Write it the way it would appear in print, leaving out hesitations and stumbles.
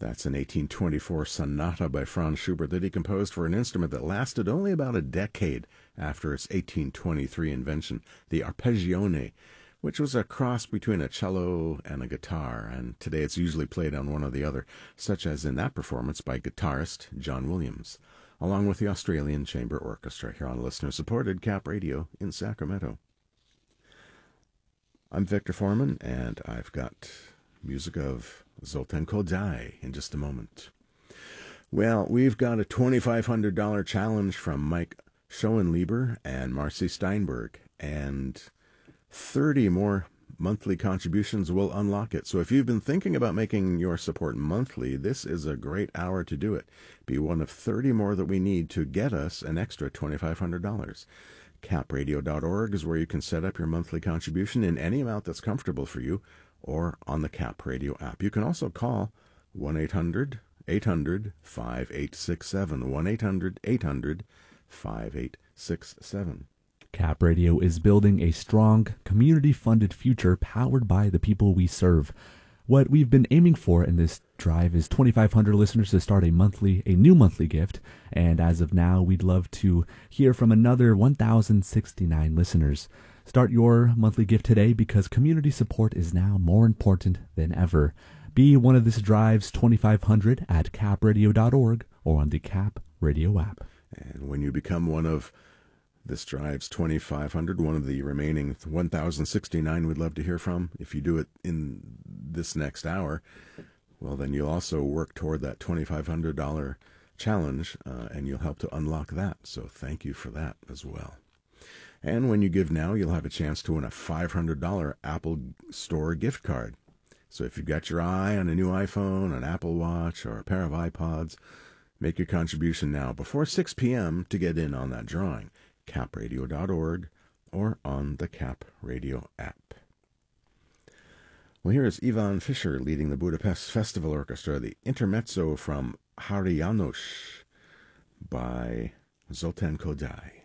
That's an 1824 sonata by Franz Schubert that he composed for an instrument that lasted only about a decade after its 1823 invention, the arpeggione, which was a cross between a cello and a guitar, and today it's usually played on one or the other, such as in that performance by guitarist John Williams, along with the Australian Chamber Orchestra here on listener-supported Cap Radio in Sacramento. I'm Victor Foreman, and I've got music of Zoltan Kodály in just a moment. Well, we've got a $2,500 challenge from Mike Schoenlieber and Marcy Steinberg, and 30 more monthly contributions will unlock it. So if you've been thinking about making your support monthly, this is a great hour to do it. Be one of 30 more that we need to get us an extra $2,500. capradio.org is where you can set up your monthly contribution in any amount that's comfortable for you, or on the Cap Radio app. You can also call 1-800-800-5867, 1-800-800-5867. Cap Radio is building a strong, community-funded future powered by the people we serve. What we've been aiming for in this drive is 2,500 listeners to start a new monthly gift, and as of now, we'd love to hear from another 1,069 listeners. Start your monthly gift today because community support is now more important than ever. Be one of this drive's 2,500 at capradio.org or on the Cap Radio app. And when you become one of this drive's 2,500, one of the remaining 1,069 we'd love to hear from, if you do it in this next hour, well, then you'll also work toward that $2,500 challenge, and you'll help to unlock that. So thank you for that as well. And when you give now, you'll have a chance to win a $500 Apple Store gift card. So if you've got your eye on a new iPhone, an Apple Watch, or a pair of iPods, make your contribution now before 6 p.m. to get in on that drawing. capradio.org or on the Cap Radio app. Well, here is Ivan Fischer leading the Budapest Festival Orchestra, the Intermezzo from Hari János by Zoltan Kodály.